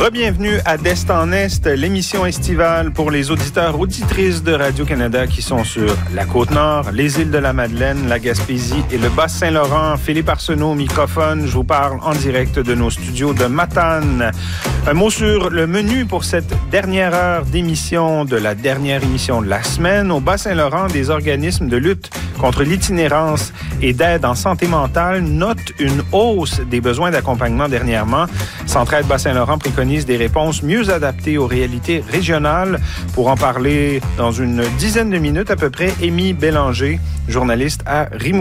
Rebienvenue à d'Est en Est, l'émission estivale pour les auditeurs auditrices de Radio-Canada qui sont sur la Côte-Nord, les îles de la Madeleine, la Gaspésie et le Bas-Saint-Laurent. Philippe Arsenault au microphone, je vous parle en direct de nos studios de Matane. Un mot sur le menu pour cette dernière heure d'émission de la dernière émission de la semaine. Au Bas-Saint-Laurent, des organismes de lutte contre l'itinérance et d'aide en santé mentale notent une hausse des besoins d'accompagnement dernièrement. Centraide Bas-Saint-Laurent préconise des réponses mieux adaptées aux réalités régionales. Pour en parler dans une dizaine de minutes à peu près, Amy Bélanger, journaliste à Rimouski.